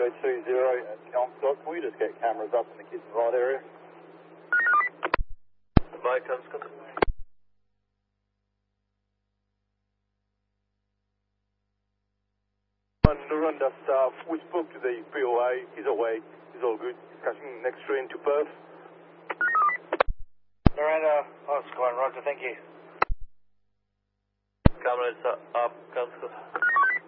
20 at Kelmscott. Can we just get cameras up in the kids and ride area? Mike, Kelmscott. Noranda staff, we spoke to the POI, he's awake, he's all good, he's catching next train to Perth. Noranda, Oscar 1, roger, thank you. Cameras up, Kelmscott.